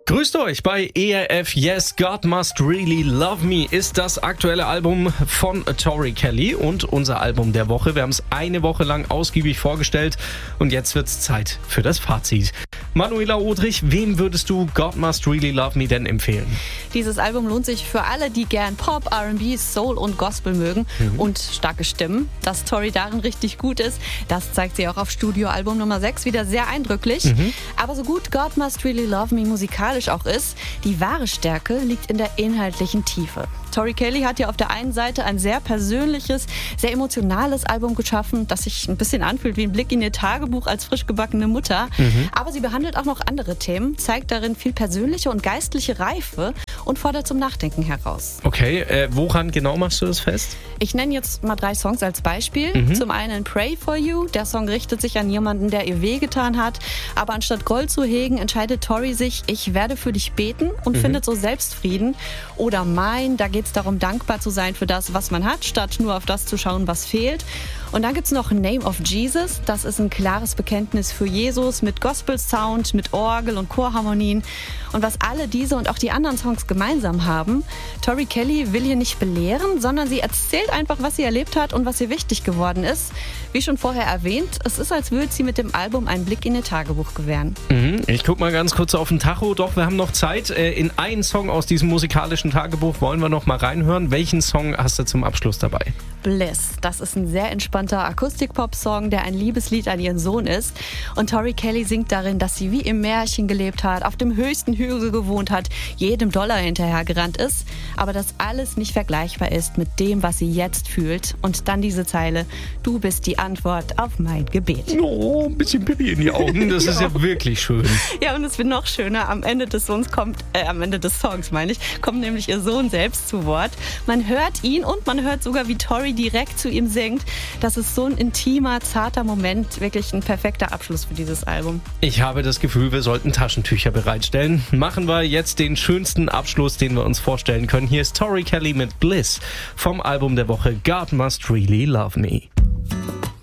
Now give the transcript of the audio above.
Grüßt euch bei ERF Yes, God Must Really Love Me ist das aktuelle Album von Tori Kelly und unser Album der Woche. Wir haben es eine Woche lang ausgiebig vorgestellt und jetzt wird's Zeit für das Fazit. Manuela Odrich, wem würdest du God Must Really Love Me denn empfehlen? Dieses Album lohnt sich für alle, die gern Pop, R&B, Soul und Gospel mögen und starke Stimmen. Dass Tori darin richtig gut ist, das zeigt sie auch auf Studioalbum Nummer 6 wieder sehr eindrücklich. Aber so gut God Must Really Love Me musikalisch auch ist, die wahre Stärke liegt in der inhaltlichen Tiefe. Tori Kelly hat ja auf der einen Seite ein sehr persönliches, sehr emotionales Album geschaffen, das sich ein bisschen anfühlt wie ein Blick in ihr Tagebuch als frisch gebackene Mutter. Aber sie behandelt auch noch andere Themen, zeigt darin viel persönliche und geistliche Reife und fordert zum Nachdenken heraus. Okay, woran genau machst du das fest? Ich nenne jetzt mal 3 Songs als Beispiel. Zum einen Pray for You. Der Song richtet sich an jemanden, der ihr wehgetan hat. Aber anstatt Groll zu hegen, entscheidet Tori sich, ich werde für dich beten und findet so Selbstfrieden. Oder Mine, da geht es darum, dankbar zu sein für das, was man hat, statt nur auf das zu schauen, was fehlt. Und dann gibt es noch Name of Jesus. Das ist ein klares Bekenntnis für Jesus mit Gospel-Sound, mit Orgel und Chorharmonien. Und was alle diese und auch die anderen Songs gemeinsam haben, Tori Kelly will hier nicht belehren, sondern sie erzählt einfach, was sie erlebt hat und was ihr wichtig geworden ist. Wie schon vorher erwähnt, es ist, als würde sie mit dem Album einen Blick in ihr Tagebuch gewähren. Ich guck mal ganz kurz auf den Tacho, doch wir haben noch Zeit. In einen Song aus diesem musikalischen Tagebuch wollen wir noch mal reinhören. Welchen Song hast du zum Abschluss dabei? Bliss. Das ist ein sehr entspannter Akustik-Pop-Song, der ein Liebeslied an ihren Sohn ist. Und Tori Kelly singt darin, dass sie wie im Märchen gelebt hat, auf dem höchsten Hügel gewohnt hat, jedem Dollar hinterhergerannt ist, aber dass alles nicht vergleichbar ist mit dem, was sie jetzt fühlt. Und dann diese Zeile, du bist die Antwort auf mein Gebet. Oh, ein bisschen Pipi in die Augen, das ist ja wirklich schön. Ja, und es wird noch schöner, am Ende des Songs kommt nämlich ihr Sohn selbst zu Wort. Man hört ihn und man hört sogar, wie Tori direkt zu ihm singt. Das ist so ein intimer, zarter Moment, wirklich ein perfekter Abschluss für dieses Album. Ich habe das Gefühl, wir sollten Taschentücher bereitstellen. Machen wir jetzt den schönsten Abschluss, den wir uns vorstellen können. Hier ist Tori Kelly mit Bliss vom Album der Woche God Must Really Love Me.